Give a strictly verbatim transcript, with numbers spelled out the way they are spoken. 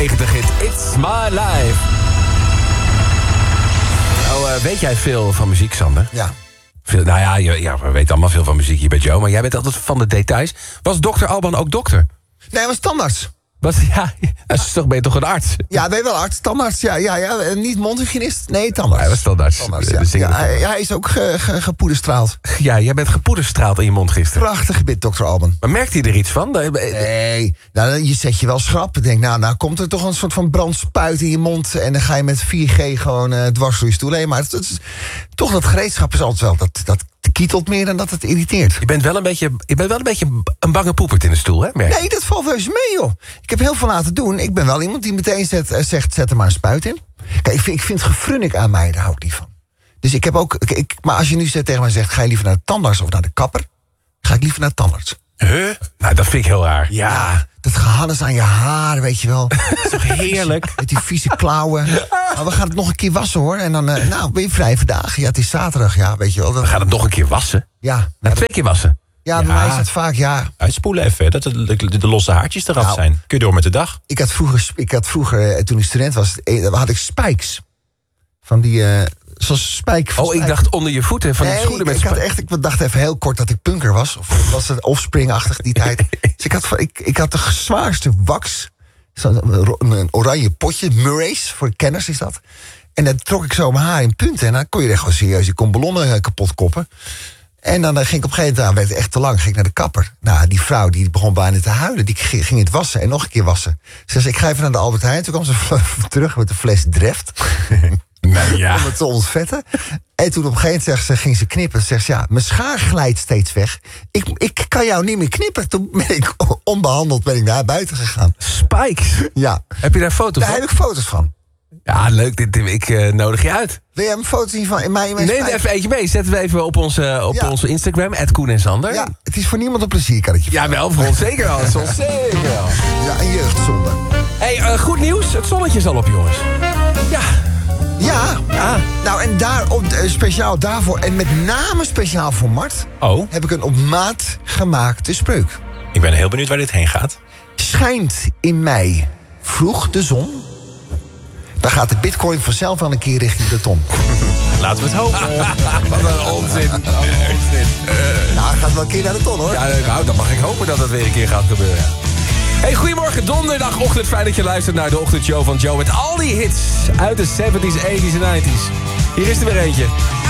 negentig hit It's My Life. Nou, uh, weet jij veel van muziek, Sander? Ja. Veel, nou ja, je, ja, we weten allemaal veel van muziek hier bij Joe, maar jij bent altijd van de details. Was dokter Alban ook dokter? Nee, hij was tandarts. Was, ja, toch ben je toch een arts? Ja, ben je wel arts, tandarts. Ja, ja, ja. Niet mondhygiënist, nee, tandarts. Hij was tandarts. tandarts De- ja. de zinger- Ja, hij, hij is ook ge, ge, gepoederstraald. Ja, jij bent gepoederstraald in je mond gisteren. Prachtig gebit, dokter Alban. Maar merkte je er iets van? Nee, nou, je zet je wel schrap. Ik denk, nou, nou komt er toch een soort van brandspuit in je mond. En dan ga je met vier G gewoon uh, dwars door je stoel heen. Maar het, het is, toch dat gereedschap is altijd wel, dat, dat kietelt meer dan dat het irriteert. Je bent wel een beetje, je bent wel een, beetje een bange poepert in de stoel, hè? Merk je? Nee, dat valt wel eens mee, joh. Ik heb heel veel laten doen. Ik ben wel iemand die meteen zet, uh, zegt, zet er maar een spuit in. Kijk, ik vind, ik vind gefrunnik aan mij, daar hou ik niet van. Dus ik heb ook, ik, ik, maar als je nu tegen mij zegt, ga je liever naar de tandarts of naar de kapper? Ga ik liever naar de tandarts. Huh? Nou, dat vind ik heel raar. Ja, dat gehannes aan je haar, weet je wel. Dat is toch heerlijk? Met die vieze klauwen. Maar we gaan het nog een keer wassen, hoor. En dan, uh, nou, ben je vrij vandaag. Ja, het is zaterdag, ja, weet je wel. Dan, We gaan het nog een keer wassen. ja, Nou, twee keer wassen. ja, bij Ja. mij is het vaak, ja. Uitspoelen even, dat de, de, de losse haartjes eraf Nou. zijn. Kun je door met de dag. Ik had vroeger, ik had vroeger eh, toen ik student was, eh, had ik spikes. Van die, uh, zoals spijk. van Oh, ik spijk. dacht onder je voeten van die Nee, schoenen ik, met ik had spa- echt, ik dacht even heel kort dat ik punker was. Of was het offspringachtig die tijd. Dus ik had, van- ik, ik had de zwaarste wax. Zo'n ro- een oranje potje, Murray's, voor kenners is dat. En dan trok ik zo mijn haar in punten. En dan kon je er gewoon serieus, je kon ballonnen eh, kapot koppen. En dan eh, ging ik op een gegeven moment aan, werd het echt te lang, ging ik naar de kapper. Nou, die vrouw die begon bijna te huilen. Die ging ging het wassen en nog een keer wassen. Ze zei, ik ga even naar de Albert Heijn. Toen kwam ze terug met een fles Dreft. Nou ja. Om het te ontvetten. En toen op een gegeven moment zegt ze, ging ze knippen. Zegt ze, ja, mijn schaar glijdt steeds weg. Ik, ik kan jou niet meer knippen. Toen ben ik onbehandeld ben ik naar buiten gegaan. Spikes. Ja, Heb je daar foto's daar van? heb ik foto's van. Ja, leuk. Dit, dit- ik eh, nodig je uit. Wil jij een foto zien van in mij in mijn Neem er spijt? even eentje mee. Zetten we even op onze, op Ja. onze Instagram. at Koen en Sander. Ja, het is voor niemand een plezier, kan ik je Ja, wel. Voor ons zeker wel. Voor ons zeker wel. vertellen. Ja, een jeugdzonde. Hey, eh, goed nieuws. Het zonnetje is al op, jongens. Ja. Ja, Ja. nou en daar, op, eh, speciaal daarvoor, en met name speciaal voor Mart, Oh, heb ik een op maat gemaakte spreuk. ik ben heel benieuwd waar dit heen gaat. Schijnt in mei vroeg de zon, dan gaat de bitcoin vanzelf wel een keer richting de ton. Laten we het hopen. Wat een onzin. Wat een onzin. Nou, hij gaat wel een keer naar de ton, hoor. Ja, nou, dan mag ik hopen dat dat weer een keer gaat gebeuren. Hey, goedemorgen, donderdagochtend. Fijn dat je luistert naar de ochtendshow van Joe met al die hits uit de zeventies, tachtiger en negentiger. Hier is er weer eentje.